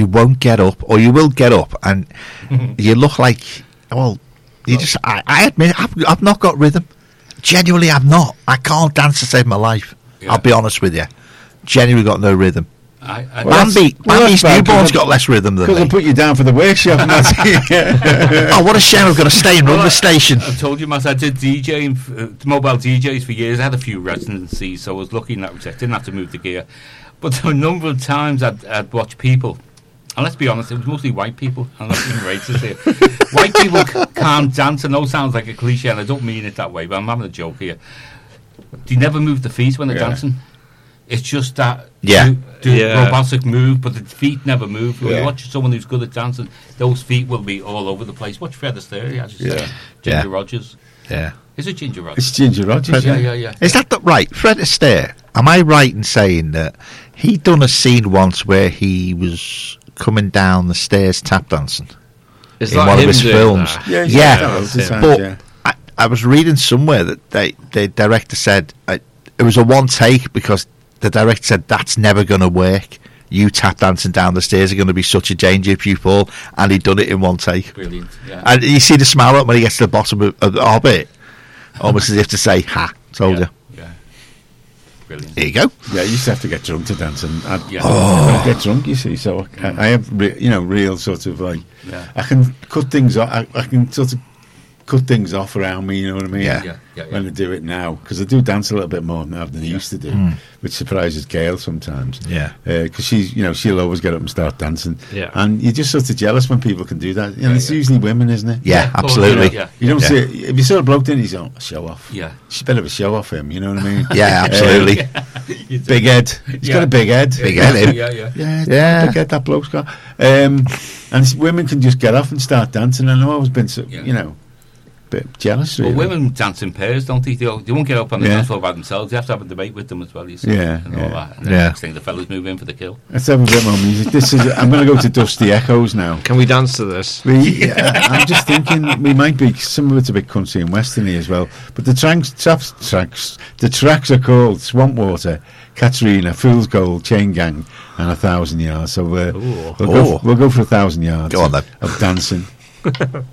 you won't get up, or you will get up, and you look like, well, you just. I admit, I've not got rhythm. Genuinely, I've not. I can't dance to save my life. Yeah. I'll be honest with you. Genuinely got no rhythm. Bambi's newborn's got less rhythm than me. Because I put you down for the workshop. Oh, what a shame! I've got to stay and run the station. I told you, Matt, I did DJing, mobile DJs for years. I had a few residencies, so I was lucky in that respect. Didn't have to move the gear. But a number of times I'd watch people, and let's be honest, it was mostly white people. I'm not being racist here. White people can't dance. I know it sounds like a cliche, and I don't mean it that way, but I'm having a joke here. They never move the feet when they're dancing. It's just that robotic move, but the feet never move. When you watch someone who's good at dancing, those feet will be all over the place. Watch Fred Astaire, as you say. Ginger Rogers. Yeah. Is it Ginger Rogers? It's Ginger Rogers. Yeah. Is that right? Fred Astaire, am I right in saying that he'd done a scene once where he was coming down the stairs tap dancing in one of his films? But I was reading somewhere that the director said it was a one take because the director said that's never going to work. You tap dancing down the stairs are going to be such a danger if you fall, and he'd done it in one take. Brilliant. Yeah. And you see the smile up when he gets to the bottom of the hobbit, almost as if to say, "Ha, told you." Yeah. Brilliant. There you go. Yeah, I used to have to get drunk to dance, and I get drunk. You see, so I have real sort of like I can cut things off. I can sort of cut things off around me, you know what I mean? Yeah. When I do it now, because I do dance a little bit more now than I used to do, which surprises Gail sometimes. Yeah, because she'll always get up and start dancing. Yeah, and you're just sort of jealous when people can do that. It's usually women, isn't it? Yeah, absolutely. You don't see it. If you saw a bloke doing, he's on show off. Yeah, she's a bit of a show off him. You know what I mean? Yeah, absolutely. Big head. He's got a big head. Big head. Yeah. Big head that bloke's got. And women can just get off and start dancing. And I've always been, bit jealous. Really. Well, women dance in pairs, don't they? They won't get up on the dance floor by themselves. You have to have a debate with them as well. You see, and all that. And the next thing, the fellas move in for the kill. Let's have a bit more music. I'm going to go to Dusty Echoes now. Can we dance to this? I'm just thinking we might be. Some of it's a bit country and westerny as well. But the tracks are called Swamp Water, Katrina, Fool's Gold, Chain Gang, and 1,000 Yards. So we'll go for 1,000 yards. Go on then. Of dancing.